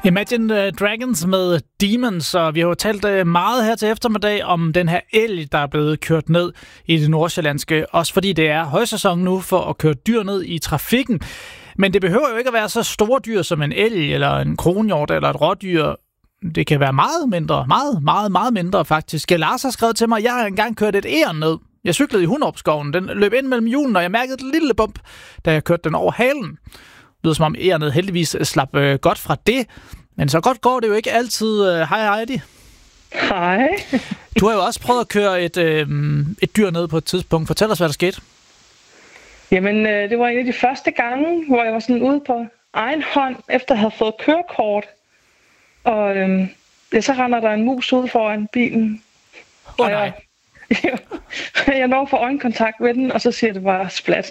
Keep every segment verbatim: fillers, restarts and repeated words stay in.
Imagine Dragons med Demons, og vi har jo talt meget her til eftermiddag om den her elg, der er blevet kørt ned i det nordsjællandske, også fordi det er højsæson nu for at køre dyr ned i trafikken. Men det behøver jo ikke at være så store dyr som en elg, eller en kronhjort, eller et rådyr. Det kan være meget mindre, meget, meget, meget mindre faktisk. Lars har skrevet til mig, at jeg har engang kørt et egern ned. Jeg cyklede i Hunderupskoven, den løb ind mellem hjulene, og jeg mærkede et lille bump, da jeg kørte den over halen. Det lyder som om egernet heldigvis slap øh, godt fra det. Men så godt går det jo ikke altid. Hej Heidi. Hej. Du har jo også prøvet at køre et, øh, et dyr ned på et tidspunkt. Fortæl os, hvad der skete. Jamen, øh, det var en af de første gange, hvor jeg var sådan ude på egen hånd, efter at have fået kørekort. Og øh, ja, så render der en mus ud foran bilen. Åh oh, nej. Jeg, jeg når for øjenkontakt med den, og så siger det bare splat.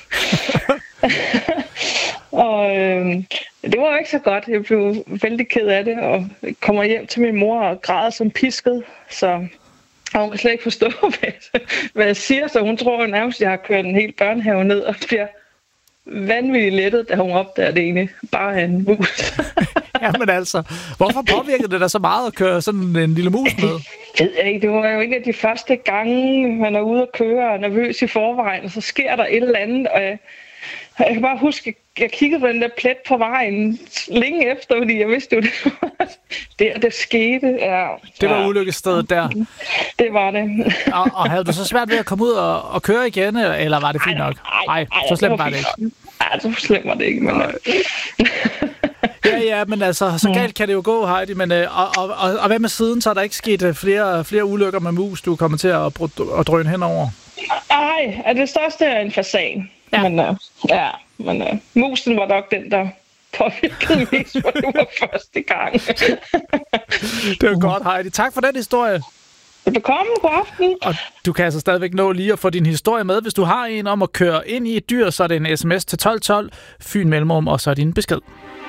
Og øh, det var jo ikke så godt. Jeg blev vældig ked af det, og kommer hjem til min mor og græder som pisket. Så og hun kan slet ikke forstå, hvad, hvad jeg siger. Så hun tror nærmest, at jeg har kørt en hel børnehave ned, og bliver vanvittigt lettet, da hun opdager det egentlig bare er en mus. Jamen altså, hvorfor påvirkede det dig så meget at køre sådan en lille mus med? Jeg ved ikke, det var jo ikke de første gange, man er ude at køre og er nervøs i forvejen, og så sker der et eller andet, og jeg, jeg kan bare huske, at jeg kiggede på den der plet på vejen længe efter, fordi jeg vidste jo, det der, det skete. Ja, det var ulykkesstedet der? Det var det. og, og havde du så svært ved at komme ud og, og køre igen, eller var det fint nok? Nej, så slemt var det ikke. Nej, så slemt var det ikke, men... Ja, ja, men altså, så galt kan det jo gå, Heidi. Men, øh, og, og, og, og hvad med siden? Så er der ikke sket flere, flere ulykker med mus, du kommer til at, at drøne henover? Nej, det største er en fasan. Ja. Men, øh, ja, men øh, musen var nok den, der påvirkede mest, for det var første gang. Det var godt, Heidi. Tak for den historie. Velkommen, god aften. Og du kan altså stadigvæk nå lige at få din historie med. Hvis du har en om at køre ind i et dyr, så er det en sms til tolv tolv, Fyn Mellemrum, og så er din besked.